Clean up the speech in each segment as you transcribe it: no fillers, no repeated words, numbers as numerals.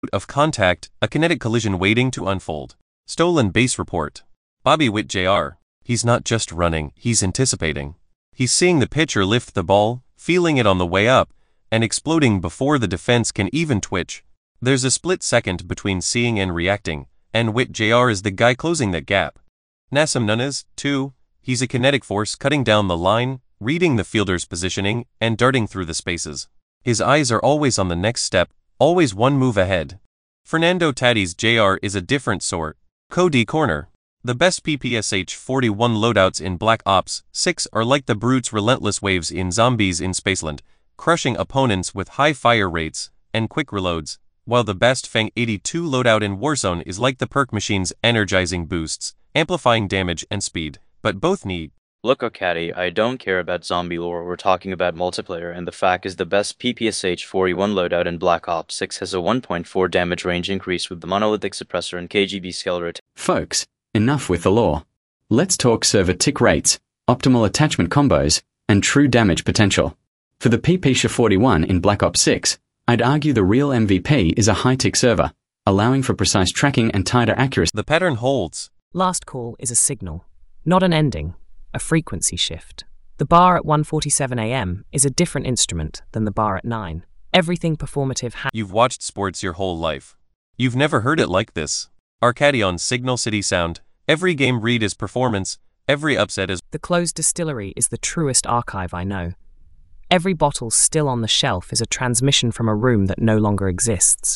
of contact, a kinetic collision waiting to unfold. Stolen base report. Bobby Witt Jr. He's not just running, he's anticipating. He's seeing the pitcher lift the ball, feeling it on the way up, and exploding before the defense can even twitch. There's a split second between seeing and reacting, and Witt Jr. is the guy closing that gap. Nassim Nunez, too. He's a kinetic force cutting down the line, reading the fielder's positioning, and darting through the spaces. His eyes are always on the next step, always one move ahead. Fernando Tatis Jr. is a different sort. Cody Corner. The best PPSH 41 loadouts in Black Ops 6 are like the brute's relentless waves in Zombies in Spaceland, crushing opponents with high fire rates and quick reloads, while the best Fang 82 loadout in Warzone is like the perk machine's energizing boosts, amplifying damage and speed, but both need. Look, Ocati, I don't care about zombie lore, we're talking about multiplayer, and the fact is the best PPSH 41 loadout in Black Ops 6 has a 1.4 damage range increase with the monolithic suppressor and KGB scale rotation. Folks, enough with the lore. Let's talk server tick rates, optimal attachment combos, and true damage potential. For the PPSH 41 in Black Ops 6, I'd argue the real MVP is a high-tick server, allowing for precise tracking and tighter accuracy. The pattern holds. Last call is a signal, not an ending, a frequency shift. The bar at 1:47 a.m. is a different instrument than the bar at 9. Everything performative You've watched sports your whole life. You've never heard it like this. Arcadi on Signal City Sound. Every game read is performance, every upset is. The closed distillery is the truest archive I know. Every bottle still on the shelf is a transmission from a room that no longer exists.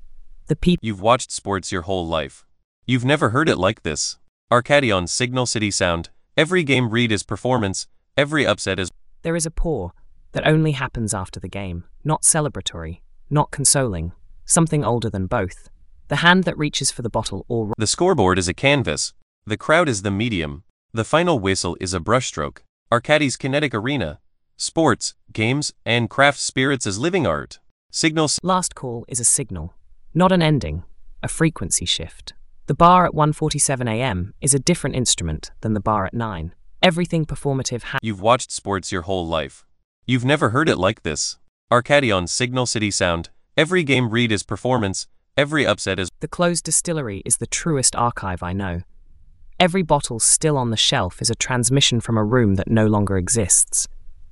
You've watched sports your whole life. You've never heard it like this. Arcadi on Signal City Sound. Every game read is performance, every upset is. There is a pour that only happens after the game, not celebratory, not consoling, something older than both. The hand that reaches for the bottle or. The scoreboard is a canvas. The crowd is the medium. The final whistle is a brushstroke. Arcadi's kinetic arena. Sports, games, and craft spirits as living art. Signals. Last call is a signal, not an ending, a frequency shift. The bar at 1:47 a.m. is a different instrument than the bar at 9. Everything performative You've watched sports your whole life. You've never heard it like this. Arcadi on Signal City Sound. Every game read is performance, every upset is. The closed distillery is the truest archive I know. Every bottle still on the shelf is a transmission from a room that no longer exists.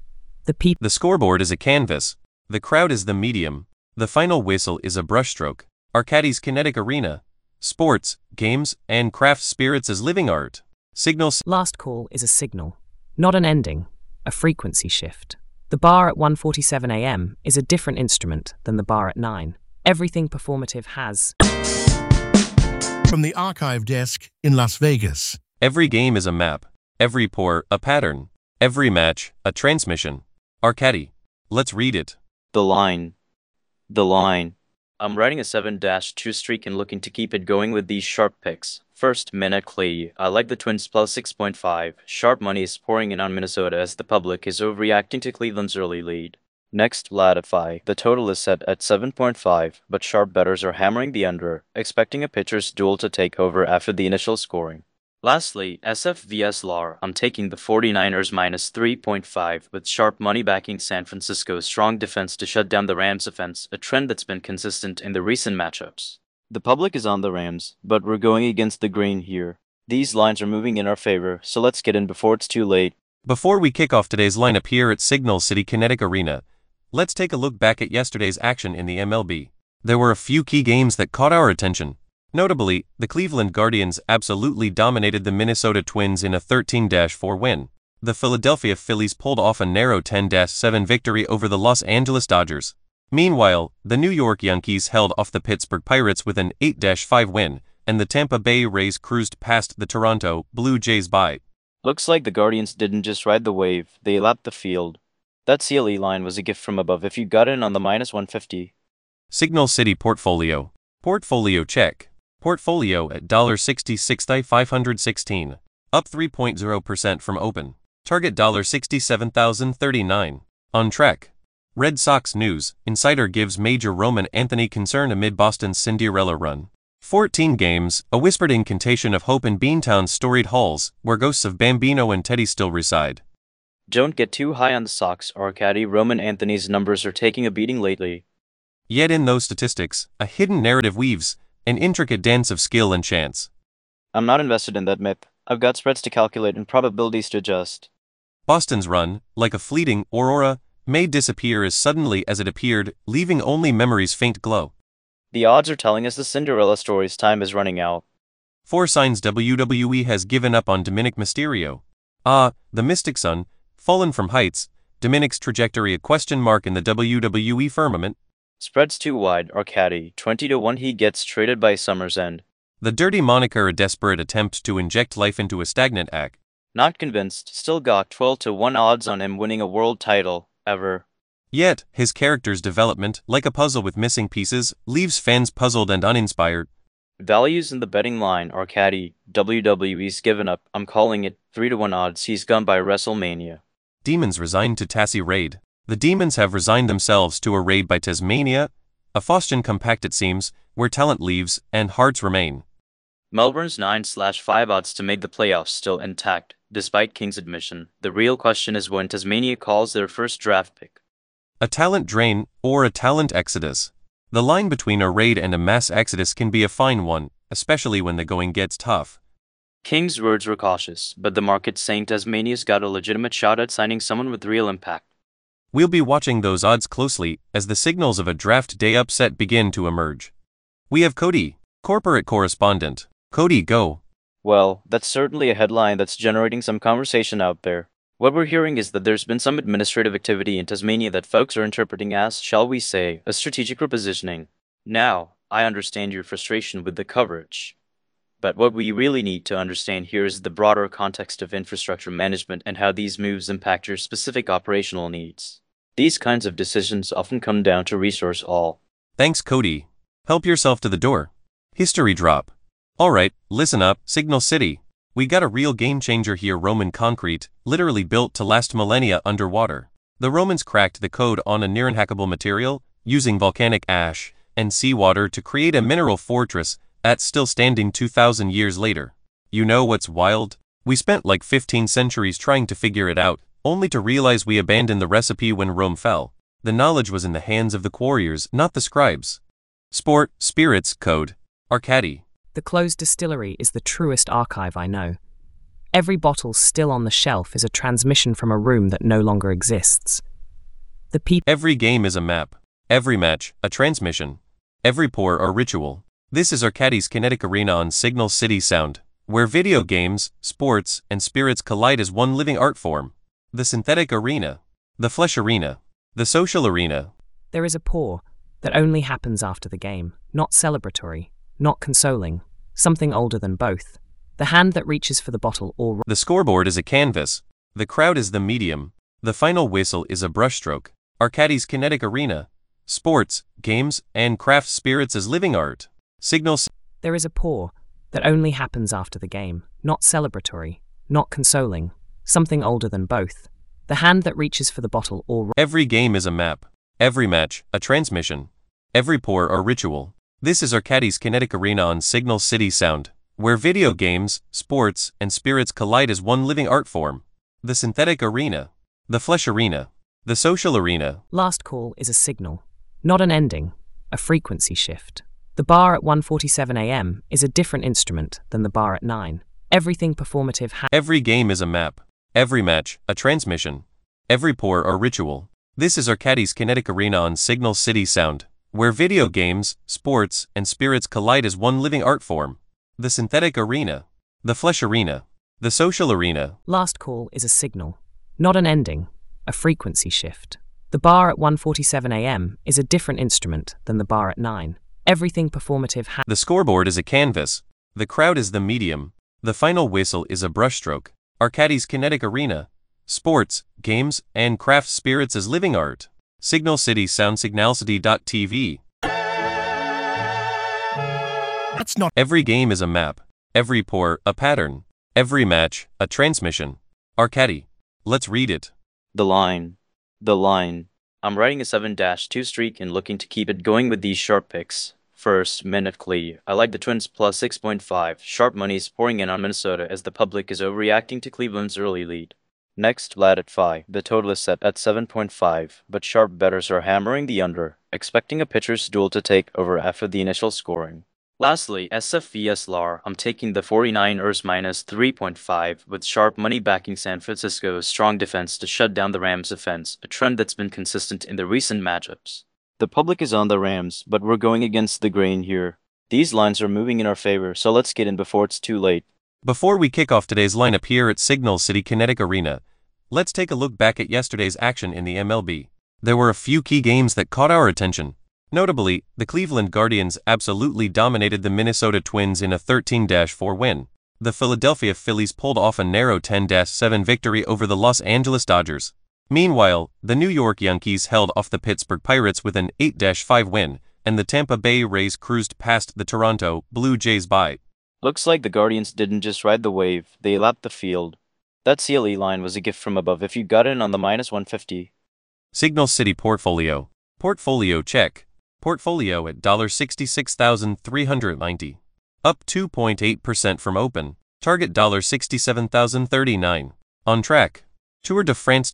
The scoreboard is a canvas. The crowd is the medium. The final whistle is a brushstroke. Arcadi's kinetic arena. Sports, games, and craft spirits as living art. Signals. Last call is a signal, not an ending, a frequency shift. The bar at 1:47 a.m. is a different instrument than the bar at 9. Everything performative has. From the archive desk in Las Vegas. Every game is a map. Every pour, a pattern. Every match, a transmission. Arcadi. Let's read it. The line. The line. I'm riding a 7-2 streak and looking to keep it going with these sharp picks. First, Minute Clay. I like the Twins plus 6.5. Sharp money is pouring in on Minnesota as the public is overreacting to Cleveland's early lead. Next, Vladify. The total is set at 7.5, but sharp bettors are hammering the under, expecting a pitcher's duel to take over after the initial scoring. Lastly, SF vs LAR. I'm taking the 49ers minus 3.5 with sharp money backing San Francisco's strong defense to shut down the Rams' offense, a trend that's been consistent in the recent matchups. The public is on the Rams, but we're going against the grain here. These lines are moving in our favor, so let's get in before it's too late. Before we kick off today's lineup here at Signal City Kinetic Arena, let's take a look back at yesterday's action in the MLB. There were a few key games that caught our attention. Notably, the Cleveland Guardians absolutely dominated the Minnesota Twins in a 13-4 win. The Philadelphia Phillies pulled off a narrow 10-7 victory over the Los Angeles Dodgers. Meanwhile, the New York Yankees held off the Pittsburgh Pirates with an 8-5 win, and the Tampa Bay Rays cruised past the Toronto Blue Jays by. Looks like the Guardians didn't just ride the wave, they lapped the field. That CLE line was a gift from above if you got in on the minus 150. Signal City Portfolio. Portfolio check. Portfolio at $66,516, up 3.0% from open. Target $67,039. On track. Red Sox news. Insider gives Major Roman Anthony concern amid Boston's Cinderella run. 14 games, a whispered incantation of hope in Beantown's storied halls, where ghosts of Bambino and Teddy still reside. Don't get too high on the Sox, Arcadi. Roman Anthony's numbers are taking a beating lately. Yet in those statistics, a hidden narrative weaves an intricate dance of skill and chance. I'm not invested in that myth. I've got spreads to calculate and probabilities to adjust. Boston's run, like a fleeting aurora, may disappear as suddenly as it appeared, leaving only memory's faint glow. The odds are telling us the Cinderella story's time is running out. 4 signs WWE has given up on Dominic Mysterio. The Mystic Son, fallen from heights, Dominic's trajectory a question mark in the WWE firmament. Spreads too wide, Arcady, 20-1 he gets traded by summer's end. The dirty moniker a desperate attempt to inject life into a stagnant act. Not convinced, still got 12-1 odds on him winning a world title, ever. Yet, his character's development, like a puzzle with missing pieces, leaves fans puzzled and uninspired. Values in the betting line, Arcady, WWE's given up, I'm calling it 3-1 odds he's gone by WrestleMania. Demons resigned to Tassie raid. The demons have resigned themselves to a raid by Tasmania, a Faustian compact it seems, where talent leaves and hearts remain. Melbourne's 9/5 odds to make the playoffs still intact, despite King's admission. The real question is when Tasmania calls their first draft pick. A talent drain, or a talent exodus. The line between a raid and a mass exodus can be a fine one, especially when the going gets tough. King's words were cautious, but the market's saying Tasmania's got a legitimate shot at signing someone with real impact. We'll be watching those odds closely as the signals of a draft day upset begin to emerge. We have Cody, corporate correspondent. Cody, go. Well, that's certainly a headline that's generating some conversation out there. What we're hearing is that there's been some administrative activity in Tasmania that folks are interpreting as, shall we say, a strategic repositioning. Now, I understand your frustration with the coverage. But what we really need to understand here is the broader context of infrastructure management and how these moves impact your specific operational needs. These kinds of decisions often come down to resource all. Thanks, Cody. Help yourself to the door. History drop. Alright, listen up, Signal City. We got a real game changer here. Roman concrete, literally built to last millennia underwater. The Romans cracked the code on a near-unhackable material, using volcanic ash and seawater to create a mineral fortress that's still standing 2,000 years later. You know what's wild? We spent like 15 centuries trying to figure it out, only to realize we abandoned the recipe when Rome fell. The knowledge was in the hands of the quarriers, not the scribes. Sport, spirits, code. Arcady. The closed distillery is the truest archive I know. Every bottle still on the shelf is a transmission from a room that no longer exists. Every game is a map. Every match, a transmission. Every pour, a ritual. This is Arcady's Kinetic Arena on Signal City Sound, where video games, sports, and spirits collide as one living art form. The synthetic arena. The flesh arena. The social arena. There is a pour that only happens after the game, not celebratory, not consoling, something older than both. The hand that reaches for the bottle or... The scoreboard is a canvas. The crowd is the medium. The final whistle is a brushstroke. Arcady's Kinetic Arena. Sports, games, and craft spirits as living art. Signal. There is a pour that only happens after the game, not celebratory, not consoling, something older than both. The hand that reaches for the bottle or... Every game is a map. Every match, a transmission. Every pour, a ritual. This is Arcady's Kinetic Arena on Signal City Sound, where video games, sports, and spirits collide as one living art form. The synthetic arena. The flesh arena. The social arena. Last call is a signal, not an ending, a frequency shift. The bar at 1:47 a.m. is a different instrument than the bar at 9. Everything performative Every game is a map. Every match, a transmission. Every pour, a ritual. This is Arcady's Kinetic Arena on Signal City Sound, where video games, sports, and spirits collide as one living art form. The synthetic arena. The flesh arena. The social arena. Last call is a signal, not an ending, a frequency shift. The bar at 1:47 a.m. is a different instrument than the bar at 9. Everything performative The scoreboard is a canvas. The crowd is the medium. The final whistle is a brushstroke. Arcady's Kinetic Arena. Sports, games, and craft spirits as living art. Signal City Sound. Signalcity.tv. That's not. Every game is a map. Every pour, a pattern. Every match, a transmission. Arcady. Let's read it. The line. The line. I'm riding a 7-2 streak and looking to keep it going with these sharp picks. First, Minute Clee. I like the Twins plus 6.5. Sharp money's pouring in on Minnesota as the public is overreacting to Cleveland's early lead. Next, Vlad at 5. The total is set at 7.5, but sharp bettors are hammering the under, expecting a pitcher's duel to take over after the initial scoring. Lastly, SF vs LAR, I'm taking the 49ers minus 3.5 with sharp money backing San Francisco's strong defense to shut down the Rams' offense, a trend that's been consistent in the recent matchups. The public is on the Rams, but we're going against the grain here. These lines are moving in our favor, so let's get in before it's too late. Before we kick off today's lineup here at Signal City Kinetic Arena, let's take a look back at yesterday's action in the MLB. There were a few key games that caught our attention. Notably, the Cleveland Guardians absolutely dominated the Minnesota Twins in a 13-4 win. The Philadelphia Phillies pulled off a narrow 10-7 victory over the Los Angeles Dodgers. Meanwhile, the New York Yankees held off the Pittsburgh Pirates with an 8-5 win, and the Tampa Bay Rays cruised past the Toronto Blue Jays by. Looks like the Guardians didn't just ride the wave, they lapped the field. That CLE line was a gift from above if you got in on the minus 150. Signal City Portfolio. Portfolio check. Portfolio at $66,390. Up 2.8% from open. Target $67,039. On track. Tour de France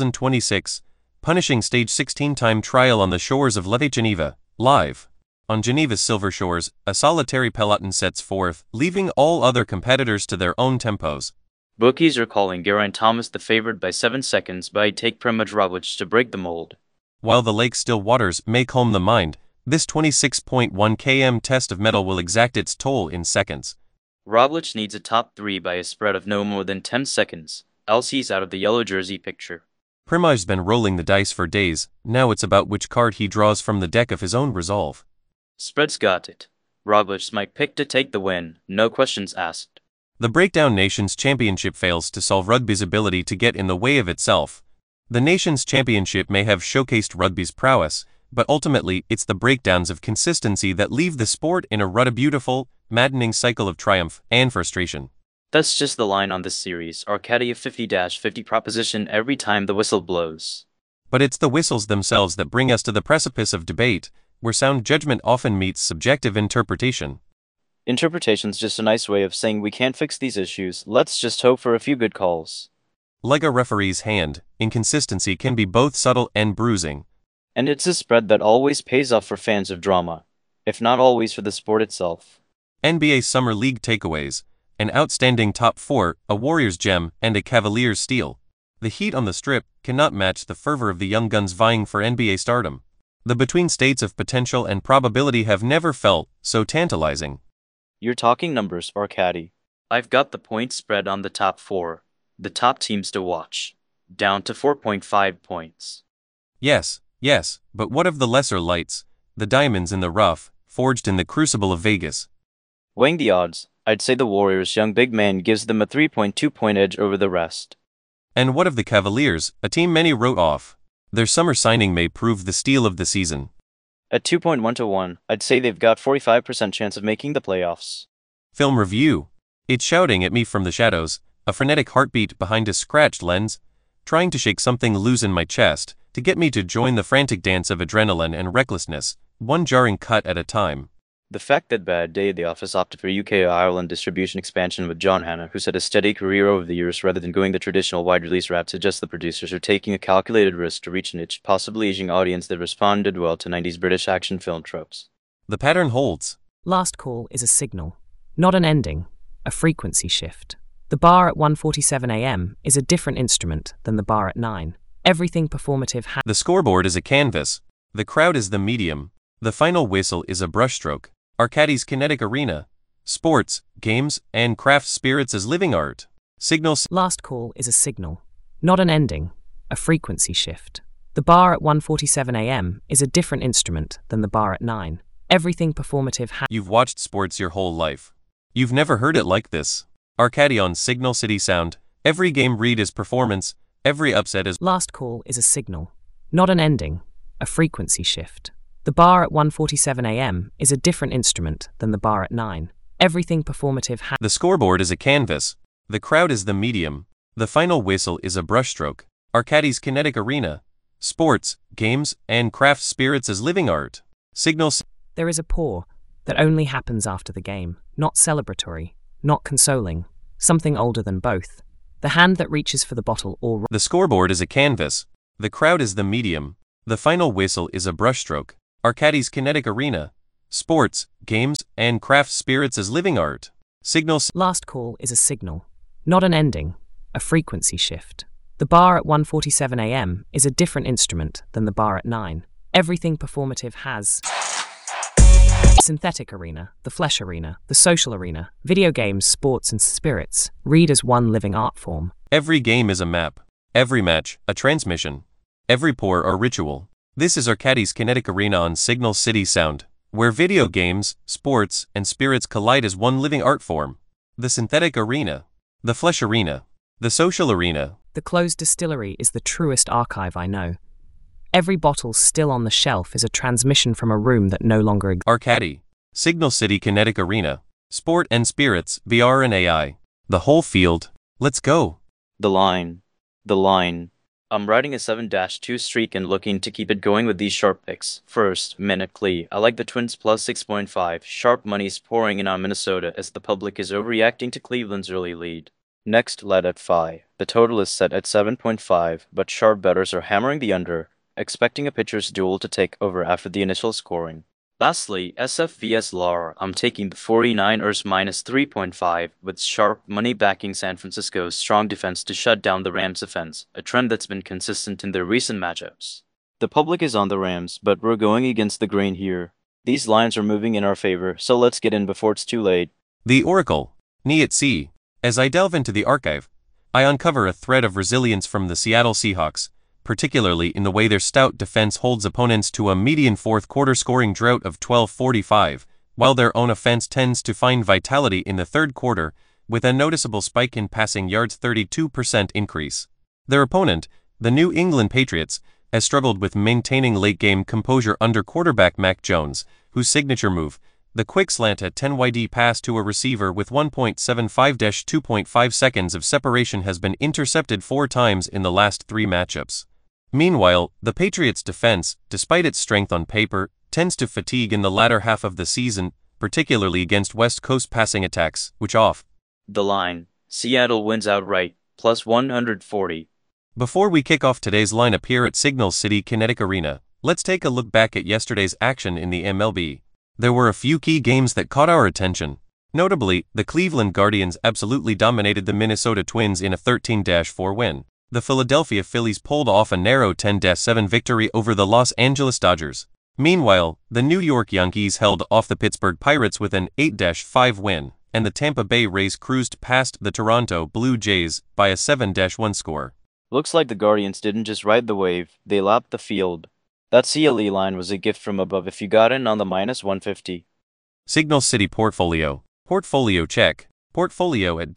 2026. Punishing Stage 16 time trial on the shores of Lake Geneva. Live. On Geneva's silver shores, a solitary peloton sets forth, leaving all other competitors to their own tempos. Bookies are calling Geraint Thomas the favorite by 7 seconds, but I'd take Primož Roglič to break the mold. While the lake's still waters may calm the mind, this 26.1 km test of metal will exact its toll in seconds. Roglič needs a top 3 by a spread of no more than 10 seconds, else he's out of the yellow jersey picture. Primož's been rolling the dice for days, now it's about which card he draws from the deck of his own resolve. Spread's got it. Roglič's my pick to take the win, no questions asked. The Breakdown Nations Championship fails to solve rugby's ability to get in the way of itself. The Nations Championship may have showcased rugby's prowess, but ultimately it's the breakdowns of consistency that leave the sport in a rut of beautiful, maddening cycle of triumph and frustration. That's just the line on this series, Arcadia 50-50 proposition every time the whistle blows. But it's the whistles themselves that bring us to the precipice of debate, where sound judgment often meets subjective interpretation. Interpretation's just a nice way of saying we can't fix these issues, let's just hope for a few good calls. Like a referee's hand, inconsistency can be both subtle and bruising. And it's a spread that always pays off for fans of drama, if not always for the sport itself. NBA Summer League takeaways: an outstanding top 4, a Warriors gem, and a Cavaliers steal. The heat on the strip cannot match the fervor of the young guns vying for NBA stardom. The between states of potential and probability have never felt so tantalizing. You're talking numbers, Arcadi. I've got the point spread on the top 4, the top teams to watch, down to 4.5 points. Yes, but what of the lesser lights, the diamonds in the rough, forged in the crucible of Vegas? Weighing the odds, I'd say the Warriors' young big man gives them a 3.2 point edge over the rest. And what of the Cavaliers, a team many wrote off? Their summer signing may prove the steal of the season. At 2.1 to 1, I'd say they've got 45% chance of making the playoffs. Film review. It's shouting at me from the shadows, a frenetic heartbeat behind a scratched lens, trying to shake something loose in my chest, to get me to join the frantic dance of adrenaline and recklessness, one jarring cut at a time. The fact that Bad Day at the Office opted for UK-Ireland distribution expansion with John Hannah, who's had a steady career over the years rather than going the traditional wide-release route, suggests the producers are taking a calculated risk to reach a niche, possibly aging audience that responded well to 90s British action film tropes. The pattern holds. Last call is a signal, not an ending, a frequency shift. The bar at 1:47 a.m. is a different instrument than the bar at 9. Everything performative The scoreboard is a canvas. The crowd is the medium. The final whistle is a brushstroke. Arcadi's Kinetic Arena. Sports, games, and craft spirits as living art. Signals. Last call is a signal, not an ending, a frequency shift. The bar at 1:47 a.m. is a different instrument than the bar at 9. Everything performative You've watched sports your whole life. You've never heard it like this. Arcadi on Signal City Sound. Every game read is performance. Every upset is. Last call is a signal, not an ending, a frequency shift. The bar at 1:47 a.m. is a different instrument than the bar at 9. Everything performative The scoreboard is a canvas. The crowd is the medium. The final whistle is a brushstroke. Arcadi's Kinetic Arena. Sports, games, and craft spirits as living art. Signals. There is a pour that only happens after the game, not celebratory, not consoling, something older than both. The hand that reaches for the bottle or The scoreboard is a canvas. The crowd is the medium. The final whistle is a brushstroke. Arcadis Kinetic Arena. Sports, games, and craft spirits as living art. Signal last call is a signal, not an ending, a frequency shift. The bar at 1:47 a.m. is a different instrument than the bar at 9. Everything performative has synthetic arena, the flesh arena, the social arena, video games, sports, and spirits, read as one living art form. Every game is a map. Every match, a transmission. Every pour, a ritual. This is Arcadis Kinetic Arena on Signal City Sound, where video games, sports, and spirits collide as one living art form. The synthetic arena. The flesh arena. The social arena. The closed distillery is the truest archive I know. Every bottle still on the shelf is a transmission from a room that no longer exists. Arcadi. Signal City Kinetic Arena. Sport and spirits, VR and AI. The whole field. Let's go. The line. The line. I'm riding a 7-2 streak and looking to keep it going with these sharp picks. First, Minute Clee. I like the Twins plus 6.5. Sharp money's pouring in on Minnesota as the public is overreacting to Cleveland's early lead. Next, Led at Phi. The total is set at 7.5, but sharp bettors are hammering the under, expecting a pitcher's duel to take over after the initial scoring. Lastly, SF vs LAR. I'm taking the 49ers minus 3.5 with sharp money backing San Francisco's strong defense to shut down the Rams' offense, a trend that's been consistent in their recent matchups. The public is on the Rams, but we're going against the grain here. These lines are moving in our favor, so let's get in before it's too late. The Oracle. Knee at sea. As I delve into the archive, I uncover a thread of resilience from the Seattle Seahawks, particularly in the way their stout defense holds opponents to a median fourth-quarter scoring drought of 12:45, while their own offense tends to find vitality in the third quarter, with a noticeable spike in passing yards 32% increase. Their opponent, the New England Patriots, has struggled with maintaining late-game composure under quarterback Mac Jones, whose signature move, the quick slant at 10 YD pass to a receiver with 1.75-2.5 seconds of separation has been intercepted 4 times in the last 3 matchups. Meanwhile, the Patriots' defense, despite its strength on paper, tends to fatigue in the latter half of the season, particularly against West Coast passing attacks, which off. The line. Seattle wins outright, plus 140. Before we kick off today's lineup here at Signal City Kinetic Arena, let's take a look back at yesterday's action in the MLB. There were a few key games that caught our attention. Notably, the Cleveland Guardians absolutely dominated the Minnesota Twins in a 13-4 win. The Philadelphia Phillies pulled off a narrow 10-7 victory over the Los Angeles Dodgers. Meanwhile, the New York Yankees held off the Pittsburgh Pirates with an 8-5 win, and the Tampa Bay Rays cruised past the Toronto Blue Jays by a 7-1 score. Looks like the Guardians didn't just ride the wave, they lapped the field. That CLE line was a gift from above if you got in on the minus 150. Signal City Portfolio. Portfolio check. Portfolio at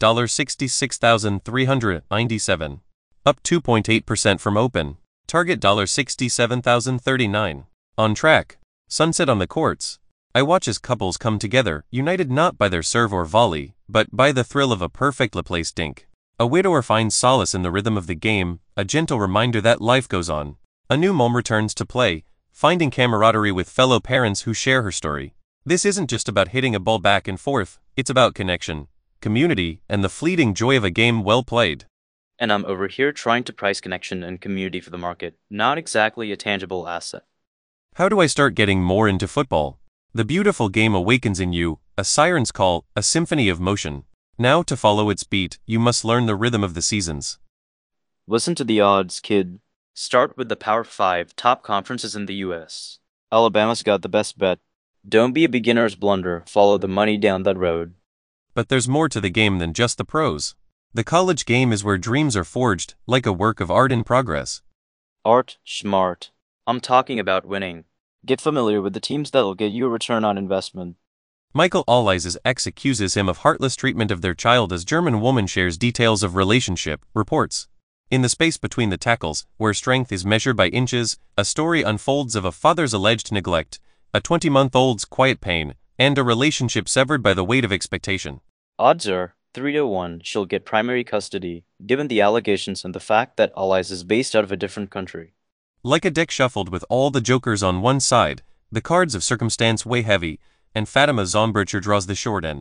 $66,397. Up 2.8% from open. Target $67,039. On track. Sunset on the courts. I watch as couples come together, united not by their serve or volley, but by the thrill of a perfect Laplace dink. A widower finds solace in the rhythm of the game, a gentle reminder that life goes on. A new mom returns to play, finding camaraderie with fellow parents who share her story. This isn't just about hitting a ball back and forth, it's about connection, community, and the fleeting joy of a game well played. And I'm over here trying to price connection and community for the market, not exactly a tangible asset. How do I start getting more into football? The beautiful game awakens in you, a siren's call, a symphony of motion. Now to follow its beat, you must learn the rhythm of the seasons. Listen to the odds, kid. Start with the Power 5 top conferences in the US. Alabama's got the best bet. Don't be a beginner's blunder, follow the money down that road. But there's more to the game than just the pros. The college game is where dreams are forged, like a work of art in progress. Art, smart. I'm talking about winning. Get familiar with the teams that'll get you a return on investment. Michael Alliz's ex accuses him of heartless treatment of their child as German woman shares details of relationship, reports. In the space between the tackles, where strength is measured by inches, a story unfolds of a father's alleged neglect, a 20-month-old's quiet pain, and a relationship severed by the weight of expectation. Odds are 3-1 she'll get primary custody, given the allegations and the fact that Allies is based out of a different country. Like a deck shuffled with all the jokers on one side, the cards of circumstance weigh heavy, and Fatima Zonbercher draws the short end.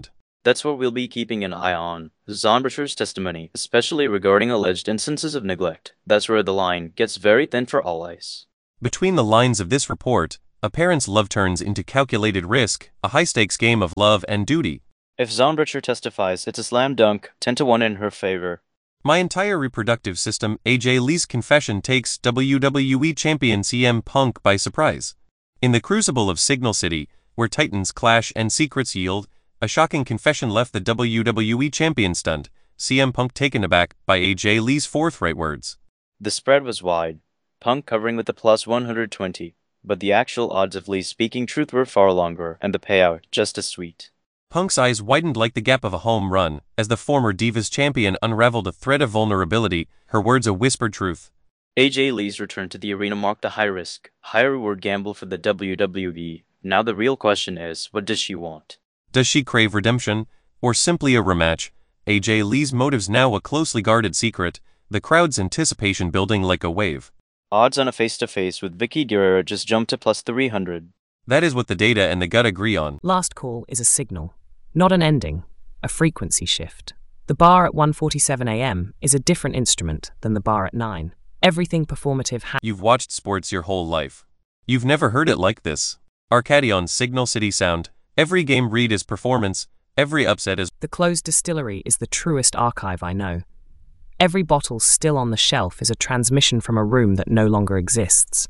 That's what we'll be keeping an eye on. Zonbacher's testimony, especially regarding alleged instances of neglect. That's where the line gets very thin for all eyes. Between the lines of this report, a parent's love turns into calculated risk, a high-stakes game of love and duty. If Zonbacher testifies, it's a slam dunk, 10-1 in her favor. My entire reproductive system. AJ Lee's confession takes WWE champion CM Punk by surprise. In the crucible of Signal City, where titans clash and secrets yield, a shocking confession left the WWE champion stunned, CM Punk taken aback by AJ Lee's forthright words. The spread was wide, Punk covering with the plus 120, but the actual odds of Lee speaking truth were far longer, and the payout just as sweet. Punk's eyes widened like the gap of a home run, as the former Divas champion unraveled a thread of vulnerability, her words a whispered truth. AJ Lee's return to the arena marked a high-risk, high-reward gamble for the WWE. Now the real question is, what does she want? Does she crave redemption, or simply a rematch? AJ Lee's motives now a closely guarded secret, the crowd's anticipation building like a wave. Odds on a face-to-face with Vicky Guerrero just jumped to plus 300. That is what the data and the gut agree on. Last call is a signal, not an ending, a frequency shift. The bar at 1:47 a.m. is a different instrument than the bar at 9. Everything performative You've watched sports your whole life. You've never heard it like this. Arcady on Signal City Sound. Every game read is performance, every upset is... The closed distillery is the truest archive I know. Every bottle still on the shelf is a transmission from a room that no longer exists.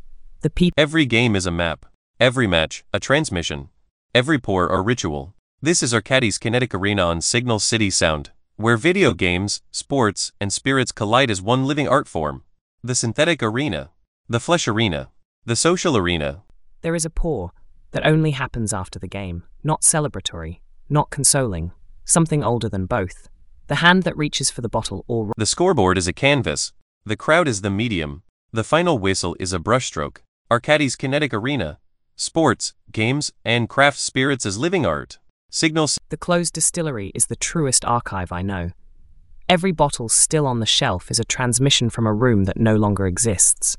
Every game is a map. Every match, a transmission. Every pour a ritual. This is Arcady's Kinetic Arena on Signal City Sound, where video games, sports, and spirits collide as one living art form. The synthetic arena. The flesh arena. The social arena. There is a pour that only happens after the game, not celebratory, not consoling, something older than both. The hand that reaches for the bottle or... The scoreboard is a canvas. The crowd is the medium. The final whistle is a brushstroke. Arcady's Kinetic Arena. Sports, games, and craft spirits as living art. The closed distillery is the truest archive I know. Every bottle still on the shelf is a transmission from a room that no longer exists.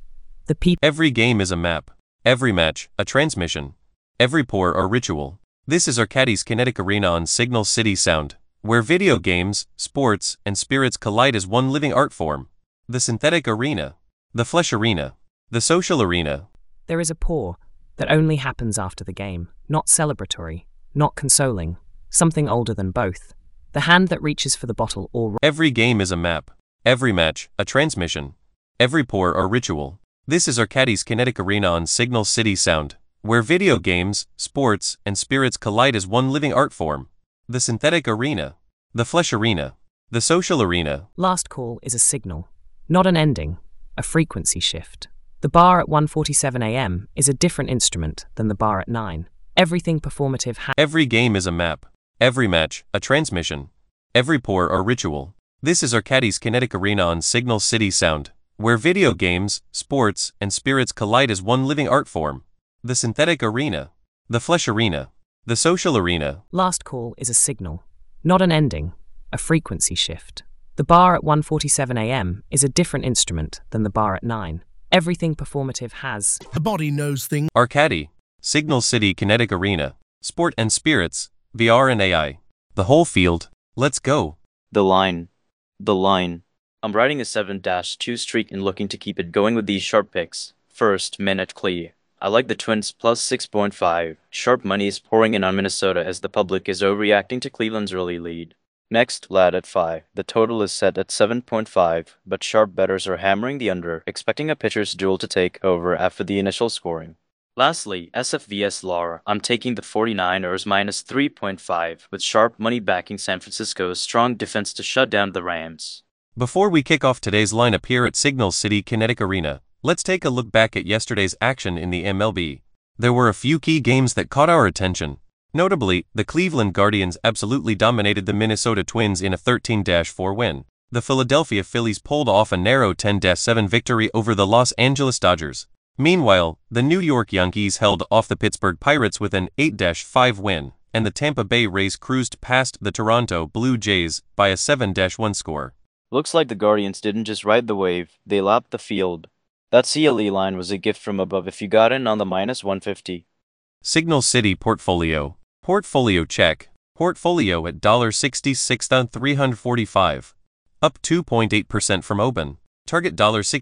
Every game is a map. Every match, a transmission. Every pour a ritual. This is Arcady's Kinetic Arena on Signal City Sound, where video games, sports, and spirits collide as one living art form. The synthetic arena. The flesh arena. The social arena. There is a pour that only happens after the game, not celebratory, not consoling, something older than both. The hand that reaches for the bottle or... Every game is a map. Every match, a transmission. Every pour a ritual. This is Arcady's Kinetic Arena on Signal City Sound, where video games, sports, and spirits collide as one living art form. The synthetic arena. The flesh arena. The social arena. Last call is a signal, not an ending, a frequency shift. The bar at 1:47 a.m. is a different instrument than the bar at 9. Everything performative Every game is a map. Every match, a transmission. Every pour a ritual. This is Arcady's Kinetic Arena on Signal City Sound, where video games, sports, and spirits collide as one living art form. The synthetic arena. The flesh arena. The social arena. Last call is a signal, not an ending, a frequency shift. The bar at 1:47 a.m. is a different instrument than the bar at 9. Everything performative has... The body knows things. Arcady. Signal City Kinetic Arena. Sport and spirits. VR and AI. The whole field. Let's go. The line. The line. I'm riding a 7-2 streak and looking to keep it going with these sharp picks. First, Minute Klee. I like the Twins plus 6.5. Sharp money is pouring in on Minnesota as the public is overreacting to Cleveland's early lead. Next, Lad at 5. The total is set at 7.5, but sharp bettors are hammering the under, expecting a pitcher's duel to take over after the initial scoring. Lastly, SF vs Lara. I'm taking the 49ers minus 3.5, with sharp money backing San Francisco's strong defense to shut down the Rams. Before we kick off today's lineup here at Signal City Kinetic Arena, let's take a look back at yesterday's action in the MLB. There were a few key games that caught our attention. Notably, the Cleveland Guardians absolutely dominated the Minnesota Twins in a 13-4 win. The Philadelphia Phillies pulled off a narrow 10-7 victory over the Los Angeles Dodgers. Meanwhile, the New York Yankees held off the Pittsburgh Pirates with an 8-5 win, and the Tampa Bay Rays cruised past the Toronto Blue Jays by a 7-1 score. Looks like the Guardians didn't just ride the wave, they lapped the field. That CLE line was a gift from above if you got in on the minus 150. Signal City Portfolio. Portfolio check. Portfolio at $66,345. Up 2.8% from open. Target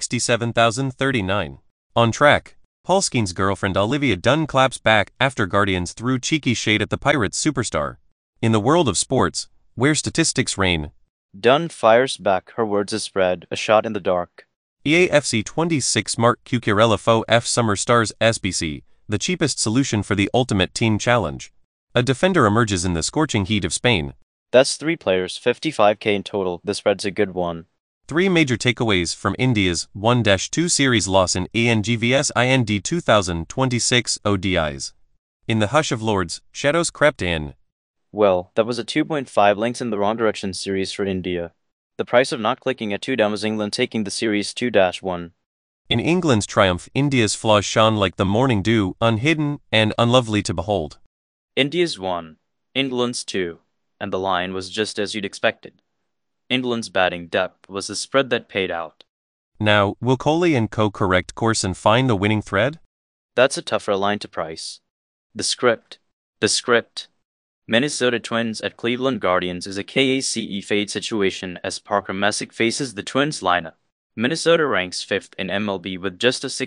$67,039. On track. Paulskeen's girlfriend Olivia Dunn claps back after Guardians threw cheeky shade at the Pirates superstar. In the world of sports, where statistics reign, Dunn fires back, her words is spread, a shot in the dark. EAFC 26 Mark Cucurella Faux F Summer Stars SBC, the cheapest solution for the ultimate team challenge. A defender emerges in the scorching heat of Spain. That's 3 players, 55k in total, the spread's a good one. 3 major takeaways from India's 1-2 series loss in ANGVS IND 2026 ODIs. In the hush of Lords, shadows crept in. Well, that was a 2.5 lengths in the wrong direction series for India. The price of not clicking at 2 down was England taking the series 2-1. In England's triumph, India's flaws shone like the morning dew, unhidden and unlovely to behold. India's 1, England's 2, and the line was just as you'd expected. England's batting depth was the spread that paid out. Now, will Kohli and co correct course and find the winning thread? That's a tougher line to price. The script. Minnesota Twins at Cleveland Guardians is a KACE fade situation as Parker Messick faces the Twins lineup. Minnesota ranks 5th in MLB with just a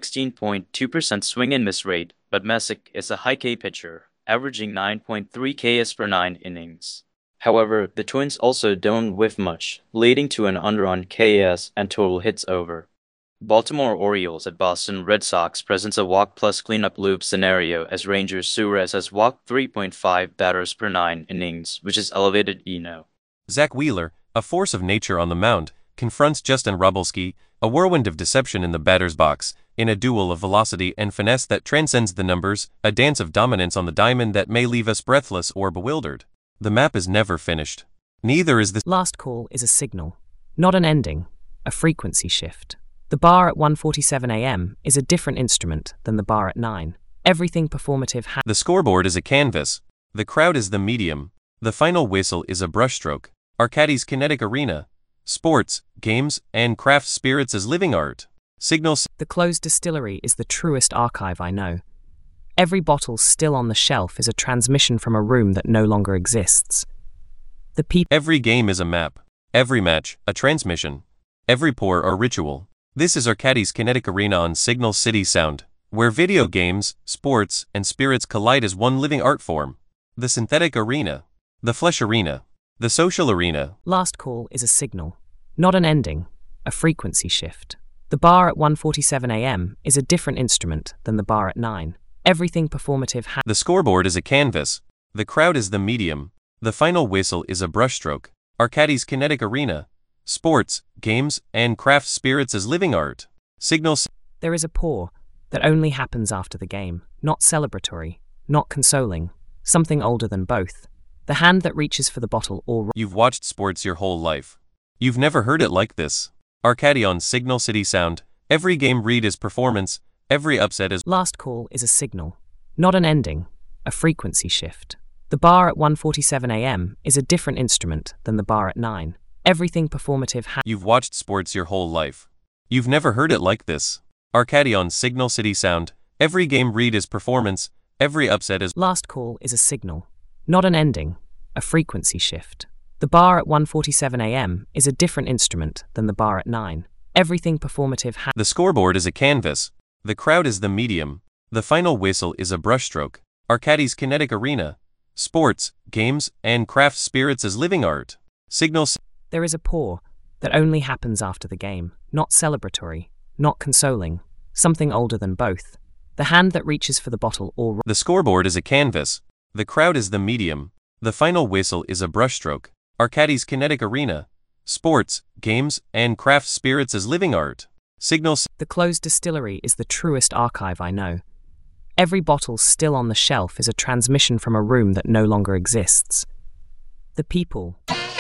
16.2% swing and miss rate, but Messick is a high K pitcher, averaging 9.3 Ks per 9 innings. However, the Twins also don't whiff much, leading to an under on Ks and total hits over. Baltimore Orioles at Boston Red Sox presents a walk plus cleanup loop scenario as Rangers Suarez has walked 3.5 batters per 9 innings, which is elevated Eno. Zach Wheeler, a force of nature on the mound, confronts Justin Robelski, a whirlwind of deception in the batter's box, in a duel of velocity and finesse that transcends the numbers, a dance of dominance on the diamond that may leave us breathless or bewildered. The map is never finished. Neither is the Last call is a signal, not an ending, a frequency shift. The bar at 1:47 a.m. is a different instrument than the bar at 9. Everything performative The scoreboard is a canvas. The crowd is the medium. The final whistle is a brushstroke. Arcadi's kinetic arena. Sports, games, and craft spirits as living art. Signals. The closed distillery is the truest archive I know. Every bottle still on the shelf is a transmission from a room that no longer exists. The people. Every game is a map. Every match, a transmission. Every pour, a ritual. This is Arcadi's kinetic arena on Signal City Sound, where video games, sports, and spirits collide as one living art form. The synthetic arena. The flesh arena. The social arena. Last call is a signal, not an ending, a frequency shift. The bar at 1:47 a.m. is a different instrument than the bar at 9. Everything performative The scoreboard is a canvas. The crowd is the medium. The final whistle is a brushstroke. Arcadi's kinetic arena. Sports, games, and craft spirits as living art. Signals. There is a pour that only happens after the game, not celebratory, not consoling, something older than both. The hand that reaches for the bottle or... You've watched sports your whole life. You've never heard it like this. Arcadi on Signal City Sound. Every game read is performance. Every upset is... Last call is a signal, not an ending, a frequency shift. The bar at 1:47 a.m. is a different instrument than the bar at 9. Everything performative You've watched sports your whole life. You've never heard it like this. Arcadi on Signal City Sound. Every game read is performance. Every upset is... Last call is a signal, not an ending, a frequency shift. The bar at 1:47 a.m. is a different instrument than the bar at 9. Everything performative The scoreboard is a canvas. The crowd is the medium. The final whistle is a brushstroke. Arcadi's kinetic arena. Sports, games, and craft spirits as living art. Signals. There is a pour that only happens after the game, not celebratory, not consoling, something older than both. The hand that reaches for the bottle or... The scoreboard is a canvas. The crowd is the medium. The final whistle is a brushstroke. Arcadi's kinetic arena. Sports, games, and craft spirits as living art. Signals. The closed distillery is the truest archive I know. Every bottle still on the shelf is a transmission from a room that no longer exists. The people.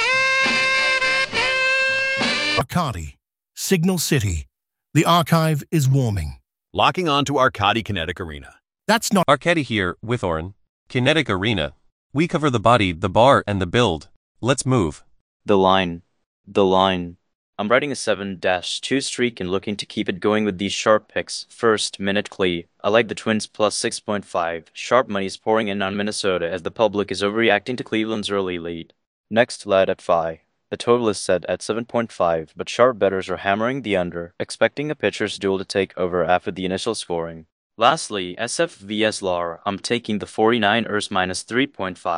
Arcadi, Signal City. The archive is warming. Locking on to Arcadi Kinetic Arena. That's not... Arcadi here, with Oren. Kinetic arena. We cover the body, the bar, and the build. Let's move. The line. I'm riding a 7-2 streak and looking to keep it going with these sharp picks. First, Minute Clee. I like the Twins plus 6.5. Sharp money is pouring in on Minnesota as the public is overreacting to Cleveland's early lead. Next, Lad at Phi. The total is set at 7.5, but sharp bettors are hammering the under, expecting a pitcher's duel to take over after the initial scoring. Lastly, SF vs LAR. I'm taking the 49ers minus 3.5.